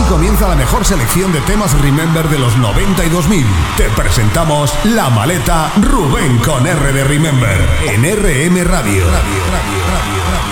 comienza la mejor selección de temas Remember de los 90 y 2000. Te presentamos La Maleta Rubén con R de Remember en RM Radio.